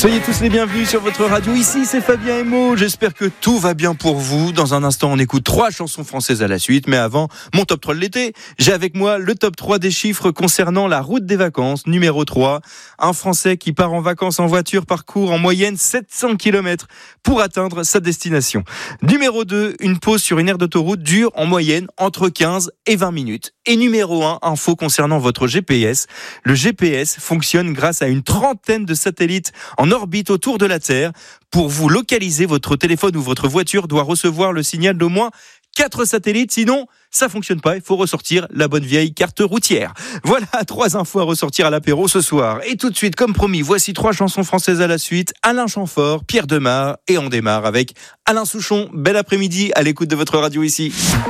Soyez tous les bienvenus sur votre radio. Ici, c'est Fabien et Maud. J'espère que tout va bien pour vous. Dans un instant, on écoute 3 chansons françaises à la suite. Mais avant, mon top 3 de l'été, j'ai avec moi le top 3 des chiffres concernant la route des vacances. Numéro 3, un Français qui part en vacances en voiture parcourt en moyenne 700 km pour atteindre sa destination. Numéro 2, une pause sur une aire d'autoroute dure en moyenne entre 15 et 20 minutes. Et numéro 1, info concernant votre GPS. Le GPS fonctionne grâce à une trentaine de satellites en orbite autour de la Terre. Pour vous localiser, votre téléphone ou votre voiture doit recevoir le signal d'au moins 4 satellites, sinon ça fonctionne pas, il faut ressortir la bonne vieille carte routière. Voilà 3 infos à ressortir à l'apéro ce soir. Et tout de suite, comme promis, voici 3 chansons françaises à la suite. Alain Chamfort, Pierre Demar, et on démarre avec Alain Souchon. Bel après-midi à l'écoute de votre radio ici.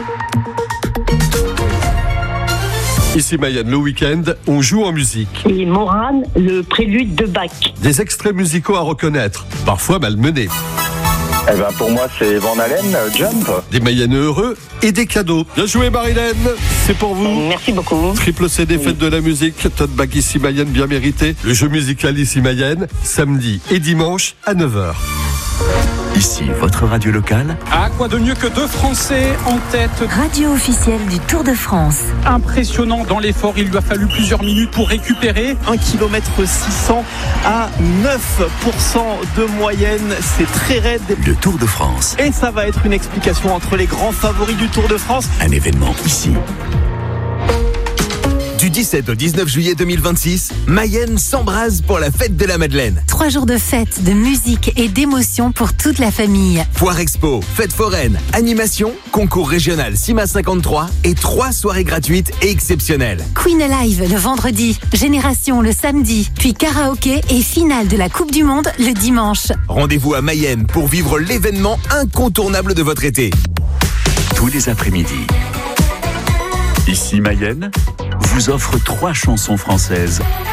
Ici Mayenne, le week-end, on joue en musique. Et Morane, le prélude de Bach. Des extraits musicaux à reconnaître, parfois malmenés. Eh ben pour moi c'est Van Halen, Jump. Des Mayennais heureux et des cadeaux. Bien joué Marilène, c'est pour vous. Merci beaucoup. Triple CD fête de la musique, tote bag ici Mayenne bien mérité. Le jeu musical ici Mayenne, samedi et dimanche à 9h. Ici, votre radio locale. Ah, quoi de mieux que 2 Français en tête. Radio officielle du Tour de France. Impressionnant dans l'effort, il lui a fallu plusieurs minutes pour récupérer. 1 km 600 à 9% de moyenne, c'est très raide. Le Tour de France. Et ça va être une explication entre les grands favoris du Tour de France. Un événement ici. Du 17 au 19 juillet 2026, Mayenne s'embrase pour la fête de la Madeleine. 3 jours de fête, de musique et d'émotion pour toute la famille. Foire expo, fête foraine, animation, concours régional CIMA 53 et 3 soirées gratuites et exceptionnelles. Queen Alive le vendredi, Génération le samedi, puis karaoké et finale de la Coupe du Monde le dimanche. Rendez-vous à Mayenne pour vivre l'événement incontournable de votre été. Tous les après-midi. Ici Mayenne vous offre 3 chansons françaises